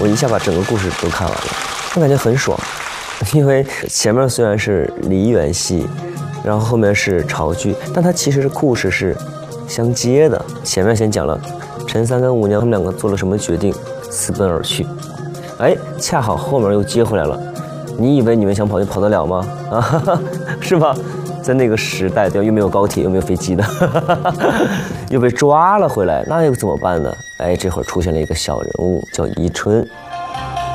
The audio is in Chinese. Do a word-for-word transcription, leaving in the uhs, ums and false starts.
我一下把整个故事都看完了，我感觉很爽。因为前面虽然是梨园戏，然后后面是潮剧，但它其实是故事是相接的。前面先讲了陈三跟五娘他们两个做了什么决定，私奔而去，哎，恰好后面又接回来了。你以为你们想跑就跑得了吗？啊，是吧？在那个时代，对吧？又没有高铁，又没有飞机的，又被抓了回来，那又怎么办呢？哎，这会儿出现了一个小人物，叫宜春。